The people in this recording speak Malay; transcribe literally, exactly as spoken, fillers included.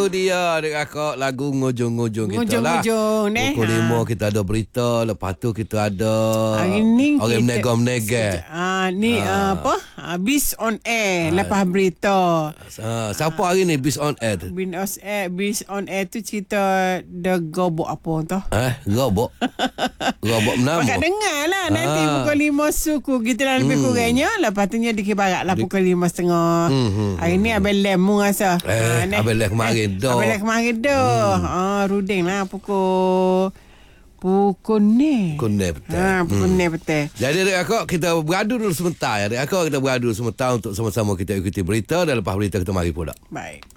dia adik kakak lagu ngujung-ngujung kita lah. Ngujung-ngujung ni. Pukul Ha. lima kita ada berita. Lepas tu kita ada Hari ni orang kita- menega-menega. Ah, ni Ah. ah, apa? Ah, Bis on air lepas berita. Ha, siapa hari ni Bis on Air tu? Bin on air, Bis on air tu cerita the gobok apa tu? Eh, robok. Robok menama. Pakat dengar lah nanti Ah. pukul lima suku kita lah lebih Hmm. kurangnya. Lepas tu di Kibarat lah pukul lima setengah. Hmm, hmm, Hari ni Abang Lem mu rasa. Eh, ni. Abang Lem kemarin Eh, dah. Abang Lem kemarin dah. Ah, Ruding lah pukul pukul ni. Pukul ni betul. Ha, pukul ni betul. Jadi adik kakak kita beradu dulu sebentar ya. Adik kakak kita beradu sebentar untuk sama-sama kita ikuti berita dan lepas berita kita mari pula. Baik.